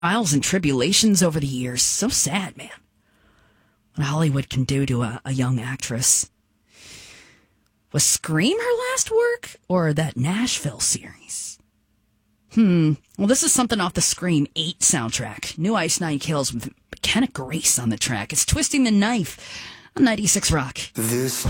trials and tribulations over the years. So sad, man. What Hollywood can do to a young actress. Was Scream her last work, or that Nashville series? Well, this is something off the Scream 8 soundtrack. New Ice Nine Kills with McKenna Grace on the track. It's Twisting the Knife on 96 Rock. This